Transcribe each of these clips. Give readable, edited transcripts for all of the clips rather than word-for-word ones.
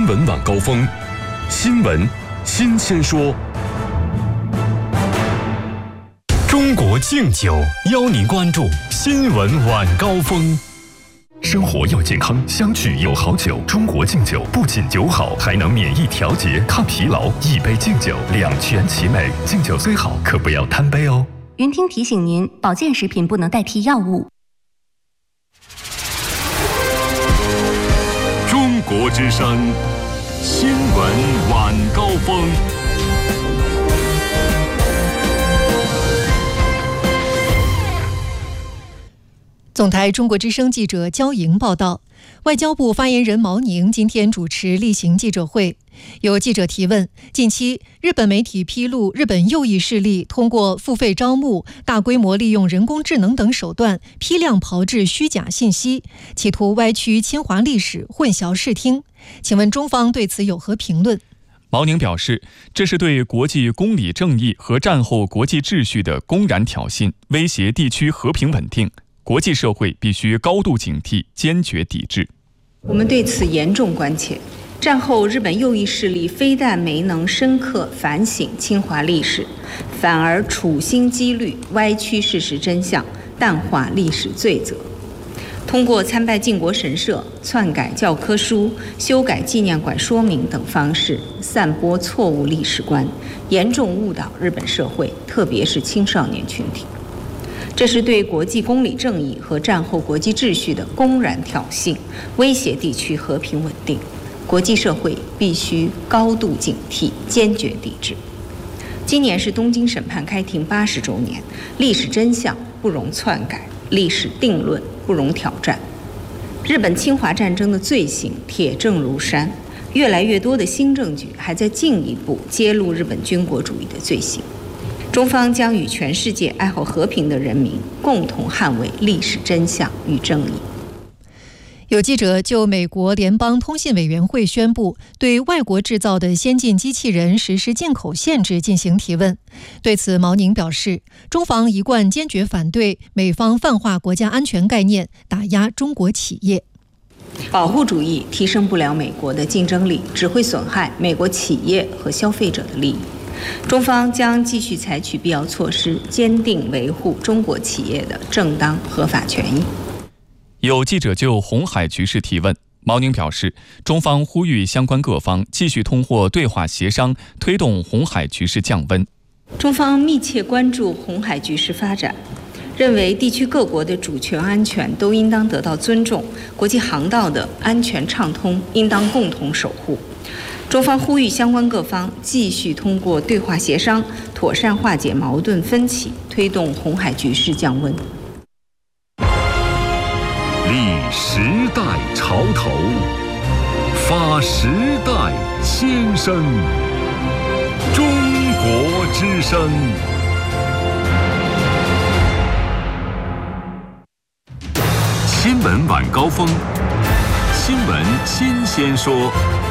新闻晚高峰，新闻新鲜说。中国敬酒邀您关注新闻晚高峰。生活要健康，相聚有好酒。中国敬酒不仅酒好，还能免疫调节、抗疲劳。一杯敬酒，两全其美。敬酒虽好，可不要贪杯哦。 云听提醒您，保健食品不能代替药物。 中国之声，新闻晚高峰。 总台中国之声记者焦莹报道，外交部发言人毛宁今天主持例行记者会，有记者提问，近期日本媒体披露日本右翼势力通过付费招募、大规模利用人工智能等手段批量炮制虚假信息，企图歪曲侵华历史、混淆视听。请问中方对此有何评论？ 毛宁表示，这是对国际公理正义和战后国际秩序的公然挑衅，威胁地区和平稳定。国际社会必须高度警惕，坚决抵制。 我们对此严重关切。战后日本右翼势力非但没能深刻反省侵华历史，反而处心积虑歪曲事实真相，淡化历史罪责。通过参拜靖国神社、篡改教科书、修改纪念馆说明等方式，散播错误历史观，严重误导日本社会，特别是青少年群体。这是对国际公理正义和战后国际秩序的公然挑衅，威胁地区和平稳定。国际社会必须高度警惕，坚决抵制。今年是东京审判开庭80周年，历史真相不容篡改，历史定论不容挑战。日本侵华战争的罪行铁证如山，越来越多的新证据还在进一步揭露日本军国主义的罪行。中方将与全世界爱好和平的人民共同捍卫历史真相与正义。 有记者就美国联邦通信委员会宣布对外国制造的先进机器人实施进口限制进行提问。对此，毛宁表示，中方一贯坚决反对美方泛化国家安全概念，打压中国企业。 保护主义提升不了美国的竞争力，只会损害美国企业和消费者的利益。中方将继续采取必要措施，坚定维护中国企业的正当合法权益。 有记者就红海局势提问，毛宁表示，中方呼吁相关各方继续通过对话协商，推动红海局势降温。 中方密切关注红海局势发展，认为地区各国的主权安全都应当得到尊重，国际航道的安全畅通应当共同守护。中方呼吁相关各方继续通过对话协商，妥善化解矛盾分歧，推动红海局势降温。 立时代潮头，发时代先声。中国之声。新闻晚高峰，新闻新鲜说。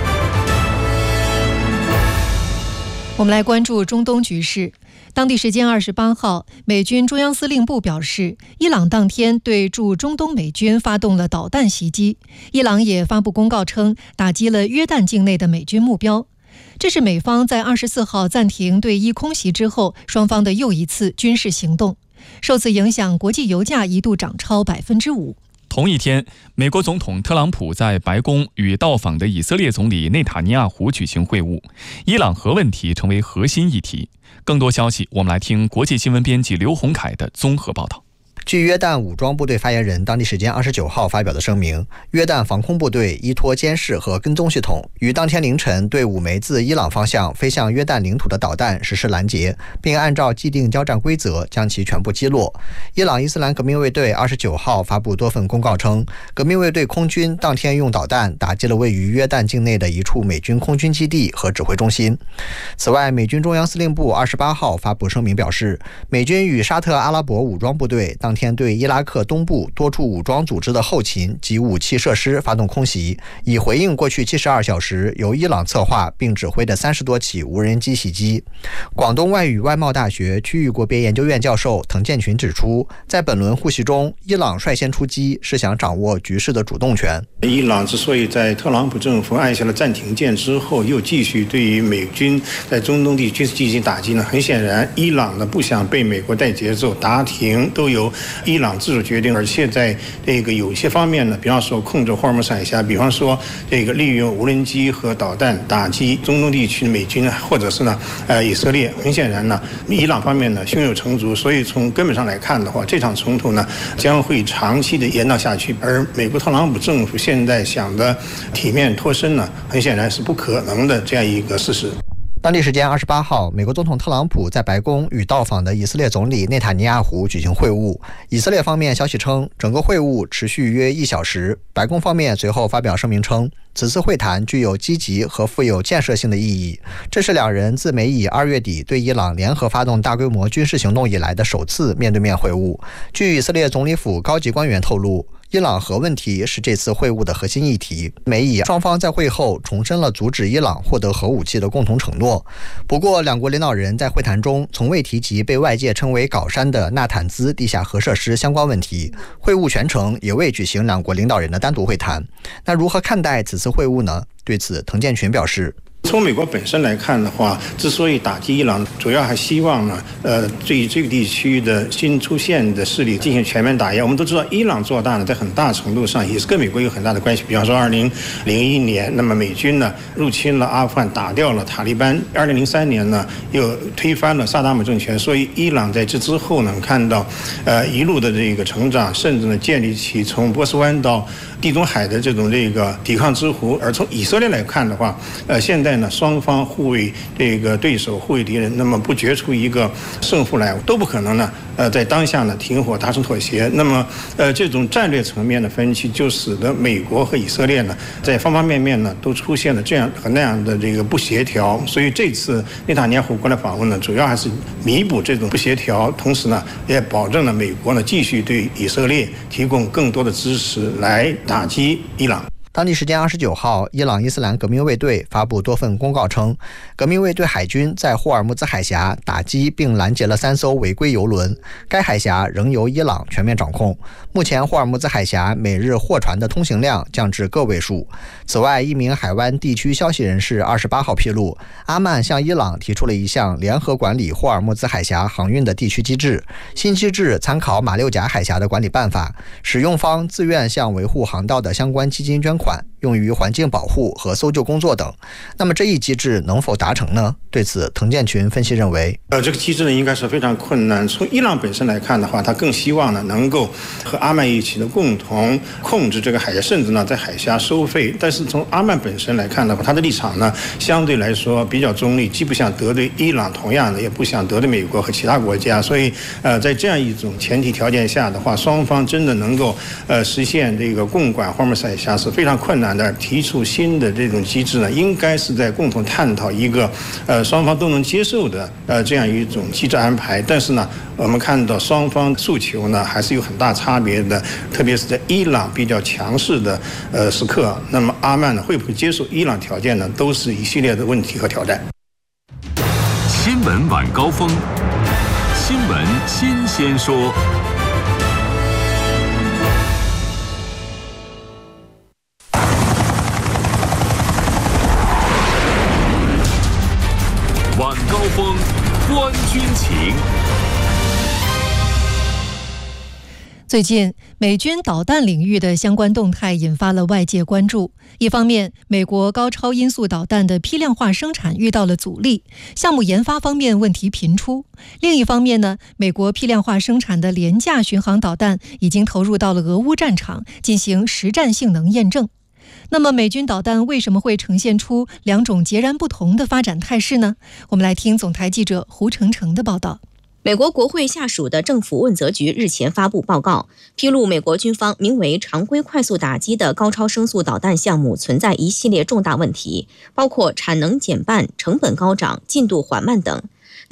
我们来关注中东局势。当地时间28号，美军中央司令部表示，伊朗当天对驻中东美军发动了导弹袭击。伊朗也发布公告称，打击了约旦境内的美军目标。这是美方在24号暂停对伊空袭之后，双方的又一次军事行动。受此影响，国际油价一度涨超5%。 同一天，美国总统特朗普在白宫与到访的以色列总理内塔尼亚胡举行会晤，伊朗核问题成为核心议题。更多消息，我们来听国际新闻编辑刘洪凯的综合报道。 据约旦武装部队发言人当地时间29号发表的声明，约旦防空部队依托监视和跟踪系统，于当天凌晨对5枚自伊朗方向飞向约旦领土的导弹实施拦截，并按照既定交战规则将其全部击落。伊朗伊斯兰革命卫队29号发布多份公告称，革命卫队空军当天用导弹打击了位于约旦境内的一处美军空军基地和指挥中心。此外，美军中央司令部28号发布声明表示，美军与沙特阿拉伯武装部队当当天对伊拉克东部多处武装组织的后勤及武器设施发动空袭，以回应过去72小时由伊朗策划并指挥的30多起无人机袭击。广东外语外贸大学区域国别研究院教授滕建群指出，在本轮互袭中，伊朗率先出击，是想掌握局势的主动权。 伊朗之所以在特朗普政府按下了暂停键之后，又继续对于美军在中东地区进行打击呢，很显然，伊朗呢不想被美国带节奏，打停都由伊朗自主决定，而且在这个有些方面呢，比方说控制霍尔木兹海峡，比方说这个利用无人机和导弹打击中东地区的美军，或者是呢以色列，很显然呢，伊朗方面呢胸有成竹，所以从根本上来看的话，这场冲突呢将会长期的延宕下去，而美国特朗普政府现在想的体面脱身呢，很显然是不可能的这样一个事实。 当地时间28号，美国总统特朗普在白宫与到访的以色列总理内塔尼亚胡举行会晤。以色列方面消息称，整个会晤持续约1小时。白宫方面随后发表声明称，此次会谈具有积极和富有建设性的意义，这是两人自美以2月底对伊朗联合发动大规模军事行动以来的首次面对面会晤。据以色列总理府高级官员透露，伊朗核问题是这次会晤的核心议题，美以双方在会后重申了阻止伊朗获得核武器的共同承诺。不过，两国领导人在会谈中从未提及被外界称为“镐山”的纳坦兹地下核设施相关问题。会晤全程也未举行两国领导人的单独会谈。那如何看待此次会晤呢？对此，滕建群表示， 从美国本身来看的话，之所以打击伊朗，主要还希望呢，对这个地区的新出现的势力进行全面打压。我们都知道，伊朗做大呢，在很大程度上也是跟美国有很大的关系。比方说，2001年，那么美军呢入侵了阿富汗，打掉了塔利班；2003年呢又推翻了萨达姆政权。所以，伊朗在这之后呢，看到一路的这个成长，甚至呢建立起从波斯湾到地中海的这种这个抵抗之湖。而从以色列来看的话，现在呢，双方互为这个对手，互为敌人，那么不决出一个胜负来，都不可能呢。在当下呢，停火达成妥协。那么，这种战略层面的分歧，就使得美国和以色列呢，在方方面面呢，都出现了这样和那样的这个不协调。所以这次内塔尼亚胡过来访问呢，主要还是弥补这种不协调，同时呢，也保证了美国呢继续对以色列提供更多的支持，来打击伊朗。 当地时间29号，伊朗伊斯兰革命卫队发布多份公告称，革命卫队海军在霍尔木兹海峡打击并拦截了3艘违规油轮，该海峡仍由伊朗全面掌控。目前，霍尔木兹海峡每日货船的通行量降至个位数。此外，一名海湾地区消息人士28号披露，阿曼向伊朗提出了一项联合管理霍尔木兹海峡航运的地区机制。新机制参考马六甲海峡的管理办法，使用方自愿向维护航道的相关基金捐款，用于环境保护和搜救工作等。那么这一机制能否达成呢？对此，滕建群分析认为， 这个机制呢应该是非常困难。从伊朗本身来看的话，他更希望呢能够和阿曼一起的共同控制这个海峡，甚至呢在海峡收费。但是从阿曼本身来看的话，他的立场呢相对来说比较中立，既不想得罪伊朗，同样的也不想得罪美国和其他国家。所以在这样一种前提条件下的话，双方真的能够实现这个共管霍尔木兹海峡是非常困难的。提出新的这种机制呢，应该是在共同探讨一个双方都能接受的这样一种机制安排。但是呢，我们看到双方诉求呢还是有很大差别的，特别是在伊朗比较强势的时刻，那么阿曼呢会不会接受伊朗条件呢，都是一系列的问题和挑战。 新闻晚高峰，新闻新鲜说。晚高峰，观军情。 最近，美军导弹领域的相关动态引发了外界关注。一方面，美国高超音速导弹的批量化生产遇到了阻力，项目研发方面问题频出。另一方面呢，美国批量化生产的廉价巡航导弹已经投入到了俄乌战场进行实战性能验证。那么美军导弹为什么会呈现出两种截然不同的发展态势呢？我们来听总台记者胡成成的报道。 美国国会下属的政府问责局日前发布报告，披露美国军方名为常规快速打击的高超声速导弹项目存在一系列重大问题，包括产能减半、成本高涨、进度缓慢等。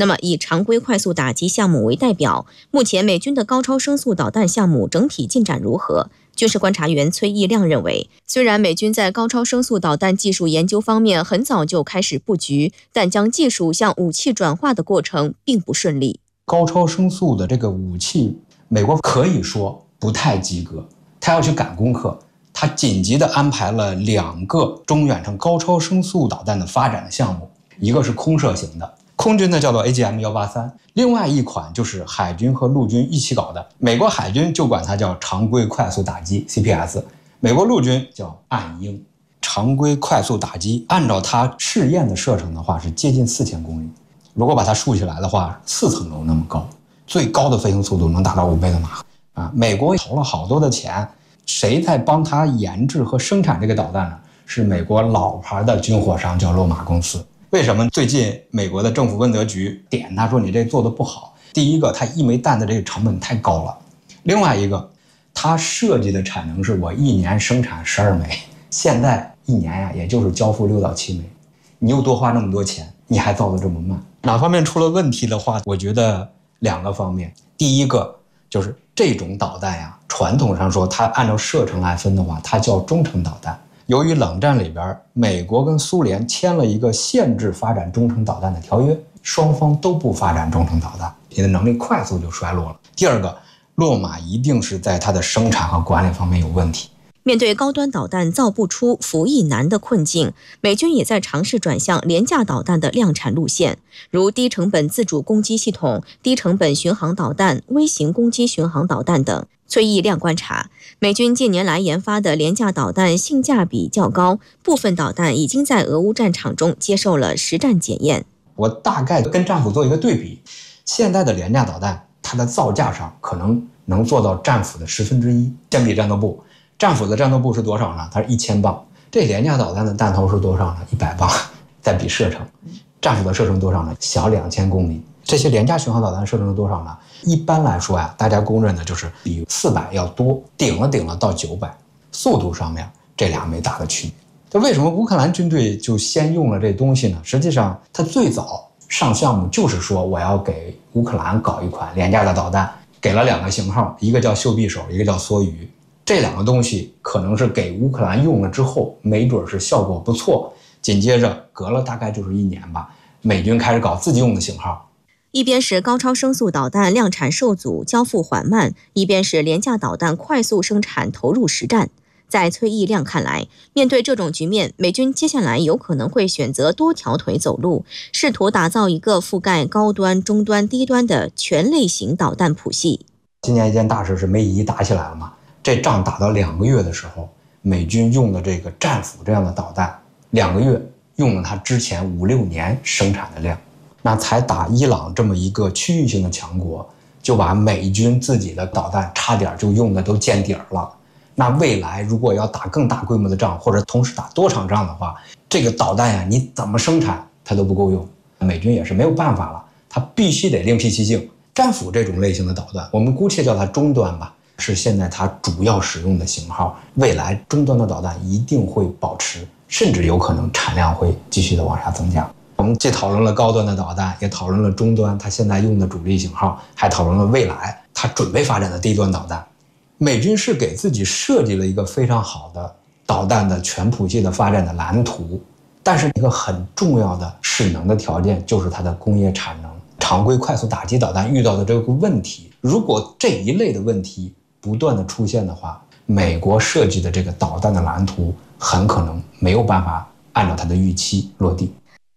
那么以常规快速打击项目为代表，目前美军的高超声速导弹项目整体进展如何？军事观察员崔义亮认为，虽然美军在高超声速导弹技术研究方面很早就开始布局，但将技术向武器转化的过程并不顺利。 高超声速的这个武器，美国可以说不太及格，他要去赶功课，他紧急地安排了2个中远程高超声速导弹的发展的项目，一个是空射型的，空军的叫做 AGM-183， 另外一款就是海军和陆军一起搞的，美国海军就管它叫常规快速打击 CPS， 美国陆军叫暗鹰。常规快速打击按照它试验的射程的话是接近4000公里，如果把它竖起来的话，4层楼那么高，最高的飞行速度能达到5倍的马赫啊！美国投了好多的钱，谁在帮他研制和生产这个导弹呢？是美国老牌的军火商，叫洛马公司。为什么最近美国的政府问责局点他说你这做的不好？第一个，它1枚弹的这个成本太高了；另外一个，它设计的产能是我1年生产12枚，现在1年呀，也就是交付6到7枚，你又多花那么多钱，你还造得这么慢，哪方面出了问题的话，我觉得2个方面。第一个就是这种导弹呀，传统上说它按照射程来分的话，它叫中程导弹。由于冷战里边，美国跟苏联签了一个限制发展中程导弹的条约，双方都不发展中程导弹，你的能力快速就衰落了。第二个，洛马一定是在它的生产和管理方面有问题。 面对高端导弹造不出、服役难的困境，美军也在尝试转向廉价导弹的量产路线，如低成本自主攻击系统、低成本巡航导弹、微型攻击巡航导弹等。崔义亮观察，美军近年来研发的廉价导弹性价比较高，部分导弹已经在俄乌战场中接受了实战检验。 我大概跟战斧做一个对比，现在的廉价导弹，它的造价上可能能做到战斧的1/10，相比战斗部。战斧的战斗部是多少呢？它是1000磅。这廉价导弹的弹头是多少呢？100磅。再比射程，战斧的射程多少呢？小2000公里。这些廉价巡航导弹射程是多少呢？一般来说呀，大家公认的就是比400要多，顶了到900。速度上面这俩没大的区别。这为什么乌克兰军队就先用了这东西呢？实际上，它最早上项目就是说我要给乌克兰搞一款廉价的导弹，给了2个型号，一个叫袖匕首，一个叫梭鱼。这2个东西可能是给乌克兰用了之后，没准是效果不错。紧接着隔了大概就是1年吧，美军开始搞自己用的型号。 一边是高超声速导弹量产受阻、交付缓慢，一边是廉价导弹快速生产投入实战。在崔义亮看来，面对这种局面，美军接下来有可能会选择多条腿走路，试图打造一个覆盖高端、中端、低端的全类型导弹谱系。 今年一件大事是梅姨打起来了嘛？这仗打到2个月的时候，美军用的这个战斧这样的导弹，2个月用了它之前5、6年生产的量。那才打伊朗这么一个区域性的强国，就把美军自己的导弹差点就用的都见底儿了。那未来如果要打更大规模的仗，或者同时打多场仗的话，这个导弹呀，你怎么生产它都不够用。美军也是没有办法了，它必须得另辟蹊径。战斧这种类型的导弹，我们姑且叫它中端吧，是现在它主要使用的型号。未来中端的导弹一定会保持，甚至有可能产量会继续的往下增加。我们既讨论了高端的导弹，也讨论了中端它现在用的主力型号，还讨论了未来它准备发展的低端导弹。美军是给自己设计了一个非常好的导弹的全谱系的发展的蓝图，但是一个很重要的势能的条件就是它的工业产能。常规快速打击导弹遇到的这个问题，如果这一类的问题不断的出现的话，美国设计的这个导弹的蓝图很可能没有办法按照它的预期落地。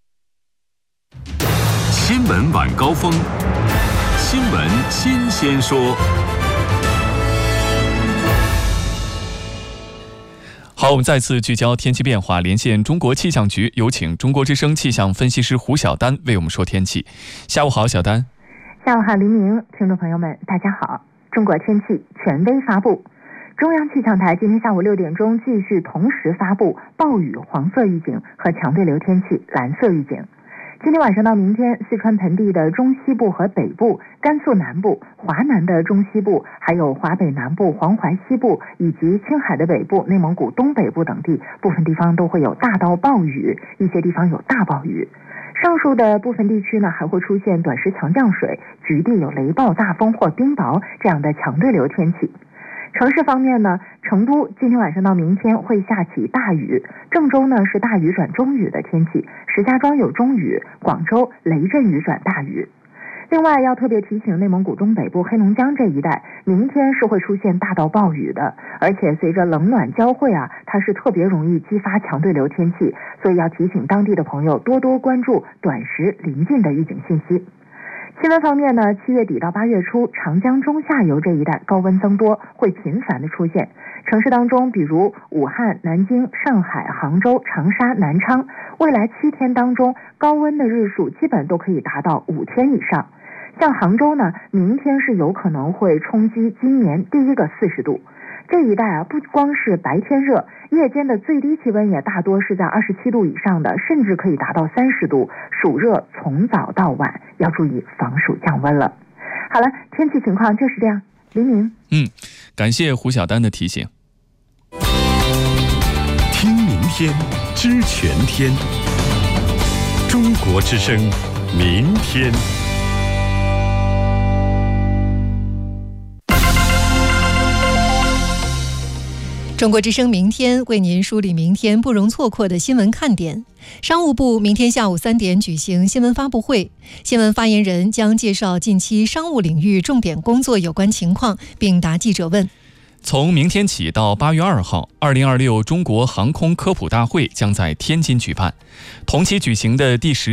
新闻晚高峰，新闻新鲜说。 好，我们再次聚焦天气变化，连线中国气象局，有请中国之声气象分析师胡晓丹为我们说天气。下午好，小丹。 下午好，黎明，听众朋友们，大家好。中国天气权威发布，中央气象台今天下午6点钟继续同时发布暴雨黄色预警和强对流天气蓝色预警。 今天晚上到明天，四川盆地的中西部和北部、甘肃南部、华南的中西部，还有华北南部、黄淮西部以及青海的北部、内蒙古东北部等地，部分地方都会有大到暴雨，一些地方有大暴雨。上述的部分地区呢，还会出现短时强降水，局地有雷暴、大风或冰雹这样的强对流天气。城市方面呢，成都今天晚上到明天会下起大雨，郑州呢是大雨转中雨的天气，石家庄有中雨，广州雷阵雨转大雨。另外要特别提醒内蒙古东北部、黑龙江这一带，明天是会出现大到暴雨的，而且随着冷暖交汇它是特别容易激发强对流天气，所以要提醒当地的朋友多多关注短时临近的预警信息。新闻方面呢，7月底到8月初，长江中下游这一带高温增多，会频繁的出现。城市当中，比如武汉、南京、上海、杭州、长沙、南昌，未来7天当中，高温的日数基本都可以达到5天以上。像杭州呢，明天是有可能会冲击今年第一个40度。这一带不光是白天热，夜间的最低气温也大多是在27度以上的，甚至可以达到30度，暑热从早到晚，要注意防暑降温了。好了，天气情况就是这样。黎明， 感谢胡晓丹的提醒。 听明天，知全天。中国之声，明天。 中国之声明天为您梳理明天不容错过的新闻看点。商务部明天下午3点举行新闻发布会，新闻发言人将介绍近期商务领域重点工作有关情况，并答记者问。 从明天起到8月2号，2026中国航空科普大会将在天津举办。同期举行的第10